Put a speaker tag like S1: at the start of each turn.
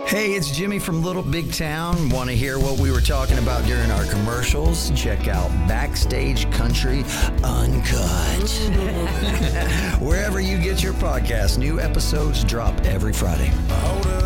S1: Hey, it's Jimmy from Little Big Town. Want to hear what we were talking about during our commercials? Check out Backstage Country Uncut. Wherever you get your podcasts, new episodes drop every Friday.